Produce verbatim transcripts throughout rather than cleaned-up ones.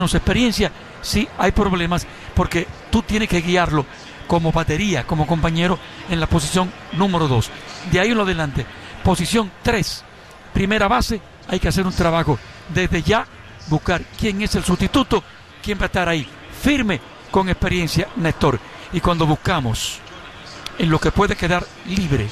experiencia, sí hay problemas porque tú tienes que guiarlo como batería, como compañero en la posición número dos. De ahí en lo adelante, posición tres, primera base, hay que hacer un trabajo desde ya, buscar quién es el sustituto, quién va a estar ahí, firme, con experiencia, Néstor. Y cuando buscamos en lo que puede quedar libre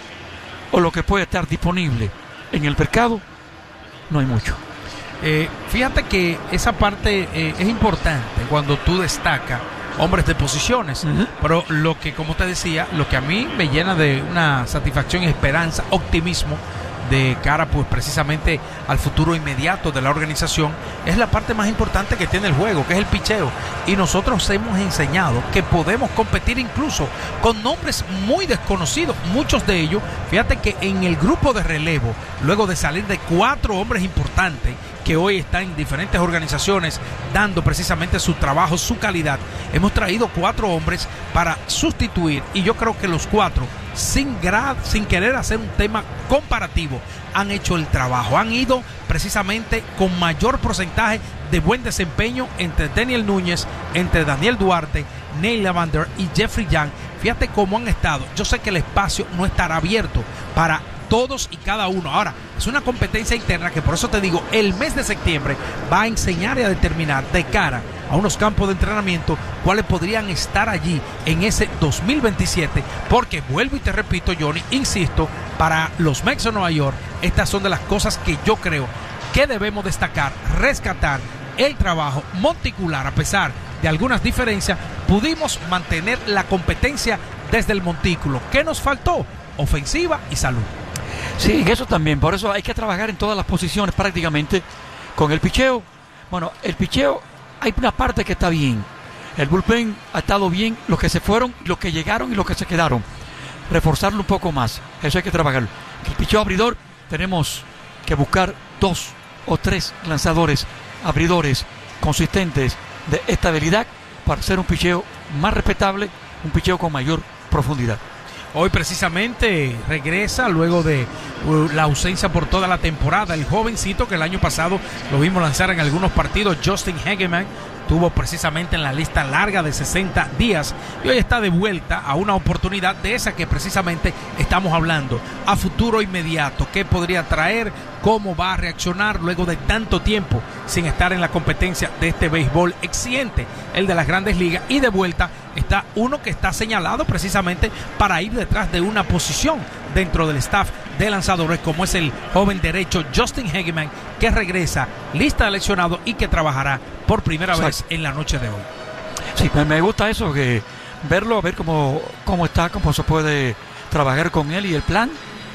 o lo que puede estar disponible en el mercado, no hay mucho. Eh, fíjate que esa parte eh, es importante cuando tú destacas hombres de posiciones, uh-huh. Pero lo que, como te decía, lo que a mí me llena de una satisfacción, esperanza, optimismo de cara pues precisamente al futuro inmediato de la organización, es la parte más importante que tiene el juego, que es el picheo. Y nosotros hemos enseñado que podemos competir incluso con nombres muy desconocidos, muchos de ellos. Fíjate que en el grupo de relevo, luego de salir de cuatro hombres importantes que hoy están en diferentes organizaciones dando precisamente su trabajo, su calidad, hemos traído cuatro hombres para sustituir, y yo creo que los cuatro, sin, gra- sin querer hacer un tema comparativo, han hecho el trabajo, han ido precisamente con mayor porcentaje de buen desempeño entre Daniel Núñez, entre Daniel Duarte, Neil Lavander y Jeffrey Young. Fíjate cómo han estado. Yo sé que el espacio no estará abierto para todos y cada uno. Ahora, es una competencia interna que, por eso te digo, el mes de septiembre va a enseñar y a determinar de cara a unos campos de entrenamiento cuáles podrían estar allí en ese dos mil veintisiete, porque vuelvo y te repito, Johnny, insisto, para los Mets de Nueva York, estas son de las cosas que yo creo que debemos destacar, rescatar el trabajo monticular. A pesar de algunas diferencias, pudimos mantener la competencia desde el montículo. ¿Qué nos faltó? Ofensiva y salud. Sí, eso también, por eso hay que trabajar en todas las posiciones prácticamente con el picheo. Bueno, el picheo, hay una parte que está bien, el bullpen ha estado bien, los que se fueron, los que llegaron y los que se quedaron, reforzarlo un poco más, eso hay que trabajarlo. El picheo abridor, tenemos que buscar dos o tres lanzadores abridores consistentes de estabilidad para hacer un picheo más respetable, un picheo con mayor profundidad. Hoy precisamente regresa luego de uh, la ausencia por toda la temporada el jovencito que el año pasado lo vimos lanzar en algunos partidos, Justin Hegeman. Tuvo precisamente en la lista larga de sesenta días y hoy está de vuelta a una oportunidad de esa que precisamente estamos hablando, a futuro inmediato. ¿Qué podría traer? ¿Cómo va a reaccionar luego de tanto tiempo sin estar en la competencia de este béisbol exigente, el de las Grandes Ligas? Y de vuelta está uno que está señalado precisamente para ir detrás de una posición dentro del staff de lanzadores, como es el joven derecho Justin Hegeman, que regresa lista de lesionado y que trabajará por primera Exacto. vez en la noche de hoy. Sí, me gusta eso, que verlo, a ver cómo, cómo está, cómo se puede trabajar con él y el plan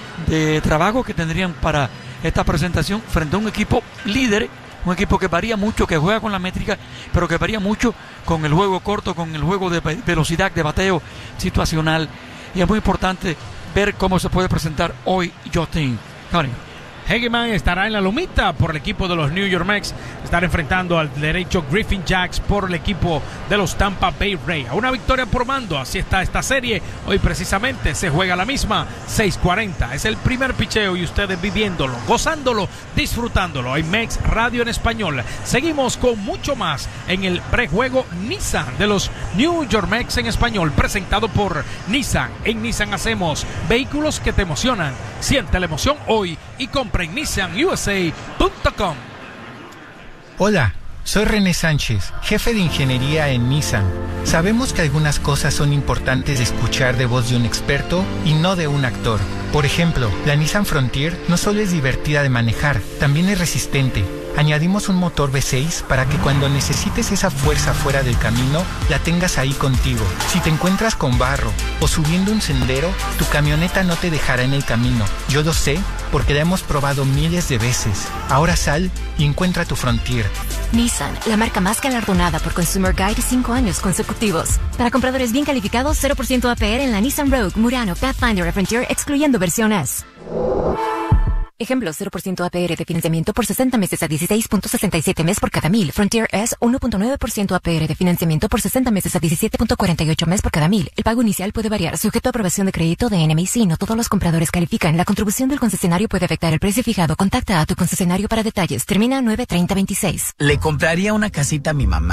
de trabajo que tendrían para esta presentación frente a un equipo líder, un equipo que varía mucho, que juega con la métrica, pero que varía mucho con el juego corto, con el juego de velocidad, de bateo situacional, y es muy importante ver cómo se puede presentar hoy Justin. Honey. Hegeman estará en la lomita por el equipo de los New York Mets. Estará enfrentando al derecho Griffin Jax por el equipo de los Tampa Bay Rays. A una victoria por mando, así está esta serie. Hoy precisamente se juega la misma, seis cuarenta. Es el primer picheo y ustedes viviéndolo, gozándolo, disfrutándolo. Hay Mets Radio en español. Seguimos con mucho más en el prejuego Nissan de los New York Mets en español, presentado por Nissan. En Nissan hacemos vehículos que te emocionan. Siente la emoción hoy y compra en nissan u s a punto com. Hola, soy René Sánchez, jefe de ingeniería en Nissan. Sabemos que algunas cosas son importantes de escuchar de voz de un experto y no de un actor. Por ejemplo, la Nissan Frontier no solo es divertida de manejar, también es resistente. Añadimos un motor V seis para que cuando necesites esa fuerza fuera del camino, la tengas ahí contigo. Si te encuentras con barro o subiendo un sendero, tu camioneta no te dejará en el camino. Yo lo sé porque la hemos probado miles de veces. Ahora sal y encuentra tu Frontier. Nissan, la marca más galardonada por Consumer Guide cinco años consecutivos. Para compradores bien calificados, cero por ciento A P R en la Nissan Rogue, Murano, Pathfinder y Frontier, excluyendo versiones. Ejemplo, cero por ciento A P R de financiamiento por sesenta meses a dieciséis punto sesenta y siete mes por cada mil. Frontier S, uno punto nueve por ciento A P R de financiamiento por sesenta meses a diecisiete punto cuarenta y ocho mes por cada mil. El pago inicial puede variar, sujeto a aprobación de crédito de N M I C. No todos los compradores califican. La contribución del concesionario puede afectar el precio fijado. Contacta a tu concesionario para detalles. Termina nueve treinta veintiséis. Le compraría una casita a mi mamá.